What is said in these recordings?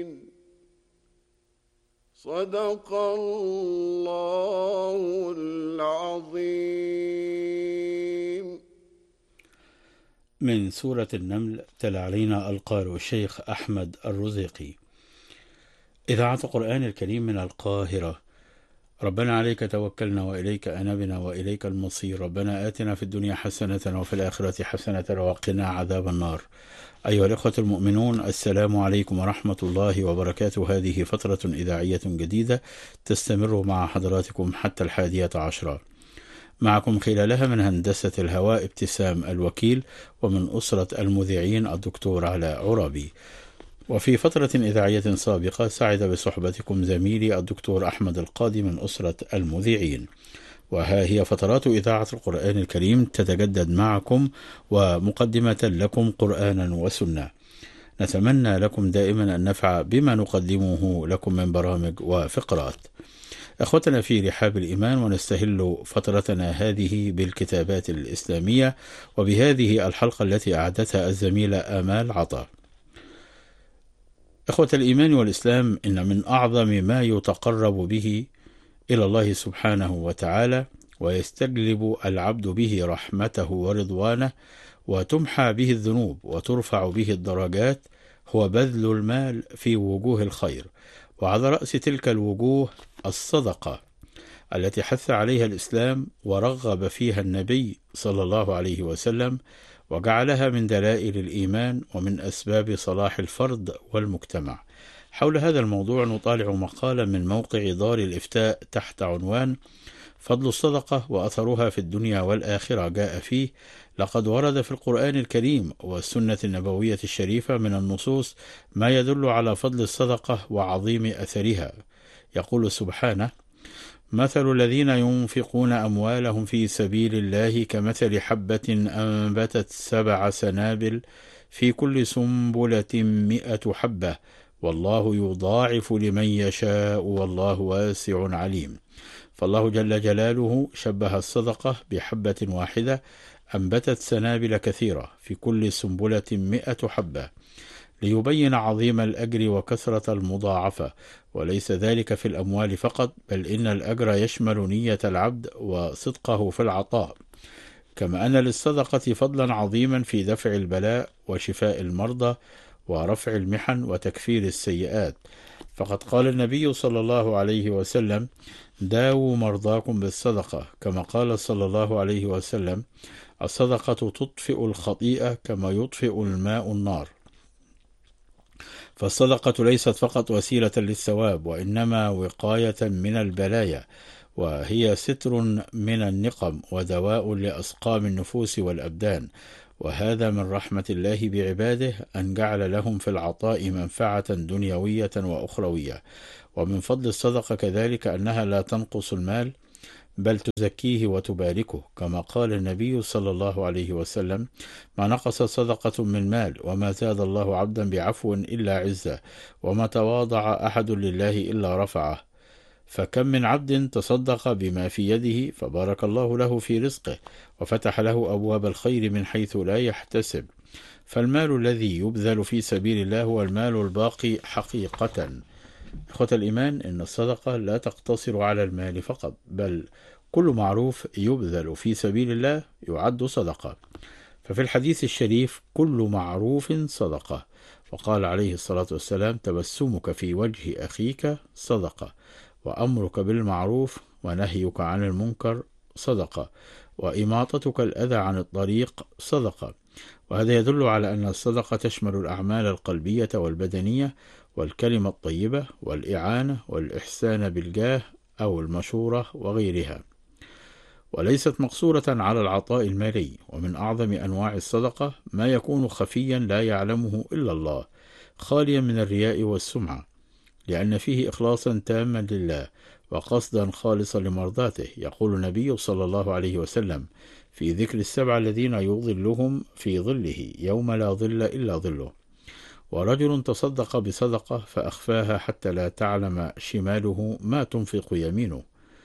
صدق الله العظيم. من سورة النمل تلا علينا القارئ الشيخ أحمد الرزيقي. إذاعة القرآن الكريم من القاهرة. ربنا عليك توكلنا وإليك أنبنا وإليك المصير. ربنا آتنا في الدنيا حسنة وفي الآخرة حسنة وقنا عذاب النار. أيها الإخوة المؤمنون، السلام عليكم ورحمة الله وبركاته. هذه فترة إذاعية جديدة تستمر مع حضراتكم حتى 11. معكم خلالها من هندسة الهواء ابتسام الوكيل، ومن أسرة المذيعين الدكتور علاء عرابي. وفي فترة إذاعية سابقة سعد بصحبتكم زميلي الدكتور أحمد القاضي من أسرة المذيعين. وها هي فترات إذاعة القرآن الكريم تتجدد معكم، ومقدمة لكم قرآنا وسنة. نتمنى لكم دائما النفع بما نقدمه لكم من برامج وفقرات. أخوتنا في رحاب الإيمان، ونستهل فترتنا هذه بالكتابات الإسلامية، وبهذه الحلقة التي أعدتها الزميلة آمال عطا. إخوة الإيمان والإسلام، إن من أعظم ما يتقرب به إلى الله سبحانه وتعالى ويستجلب العبد به رحمته ورضوانه، وتمحى به الذنوب وترفع به الدرجات، هو بذل المال في وجوه الخير. وعلى رأس تلك الوجوه الصدقة التي حث عليها الإسلام ورغب فيها النبي صلى الله عليه وسلم، وجعلها من دلائل الإيمان ومن أسباب صلاح الفرد والمجتمع. حول هذا الموضوع نطالع مقالا من موقع دار الإفتاء تحت عنوان فضل الصدقة وأثرها في الدنيا والآخرة. جاء فيه: لقد ورد في القرآن الكريم والسنة النبوية الشريفة من النصوص ما يدل على فضل الصدقة وعظيم أثرها. يقول سبحانه: مثل الذين ينفقون أموالهم في سبيل الله كمثل حبة أنبتت 7 سنابل في كل سنبلة 100 حبة والله يضاعف لمن يشاء والله واسع عليم. فالله جل جلاله شبه الصدقة بحبة واحدة أنبتت سنابل كثيرة في كل سنبلة 100 حبة، ليبين عظيم الأجر وكثرة المضاعفة. وليس ذلك في الأموال فقط، بل إن الأجر يشمل نية العبد وصدقه في العطاء. كما أن للصدقة فضلا عظيما في دفع البلاء وشفاء المرضى ورفع المحن وتكفير السيئات. فقد قال النبي صلى الله عليه وسلم: داووا مرضاكم بالصدقة. كما قال صلى الله عليه وسلم: الصدقة تطفئ الخطيئة كما يطفئ الماء النار. فالصدقة ليست فقط وسيلة للثواب، وإنما وقاية من البلايا، وهي ستر من النقم ودواء لأسقام النفوس والأبدان. وهذا من رحمة الله بعباده أن جعل لهم في العطاء منفعة دنيوية وأخروية. ومن فضل الصدقة كذلك أنها لا تنقص المال، بل تزكيه وتباركه. كما قال النبي صلى الله عليه وسلم: ما نقص صدقة من مال، وما زاد الله عبدا بعفو إلا عزة، وما تواضع أحد لله إلا رفعه. فكم من عبد تصدق بما في يده فبارك الله له في رزقه وفتح له أبواب الخير من حيث لا يحتسب. فالمال الذي يبذل في سبيل الله هو المال الباقي حقيقة. إخوة الإيمان، إن الصدقة لا تقتصر على المال فقط، بل كل معروف يبذل في سبيل الله يعد صدقة. ففي الحديث الشريف: كل معروف صدقة. وقال عليه الصلاة والسلام: تبسمك في وجه أخيك صدقة، وأمرك بالمعروف ونهيك عن المنكر صدقة، وإماطتك الأذى عن الطريق صدقة. وهذا يدل على أن الصدقة تشمل الأعمال القلبية والبدنية، والكلمة الطيبة، والإعانة، والإحسان بالجاه أو المشورة وغيرها، وليست مقصورة على العطاء المالي. ومن أعظم أنواع الصدقة ما يكون خفيا لا يعلمه إلا الله، خاليا من الرياء والسمعة، لأن فيه إخلاصا تاما لله وقصدا خالصا لمرضاته. يقول النبي صلى الله عليه وسلم في ذكر 7 الذين يظلهم في ظله يوم لا ظل إلا ظله: ورجل تصدق بصدقة فأخفاها حتى لا تعلم شماله ما تنفق يمينه.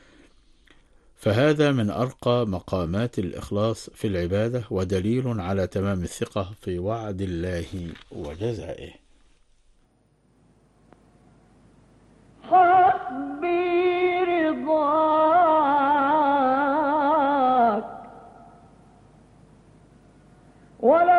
فهذا من أرقى مقامات الإخلاص في العبادة، ودليل على تمام الثقة في وعد الله وجزائه. ولا